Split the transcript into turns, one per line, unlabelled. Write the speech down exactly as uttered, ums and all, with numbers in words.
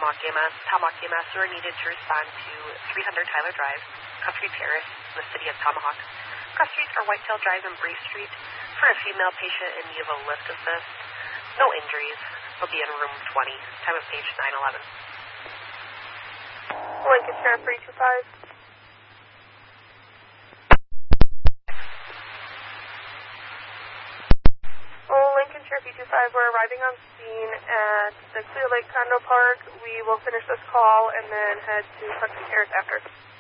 Tomahawk E M S. Tomahawk E M S, you are needed to respond to three hundred Tyler Drive, Country Terrace, in the city of Tomahawk. Cross Street or Whitetail Drive and Bree Street for a female patient in need of a lift assist. No injuries. Will be in room twenty. Time of page nine eleven.
Lincoln Sheriff three two five. Oh, Lincoln Sheriff three two five, we're arriving on scene at the Clear Lake Condo Park. We will finish this call and then head to Country Terrace after.